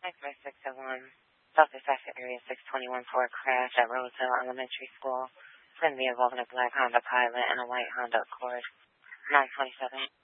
601, Southwest Exit Area 621 for a crash at Roseville Elementary School. It's going to be involving a black Honda Pilot and a white Honda Accord. 927.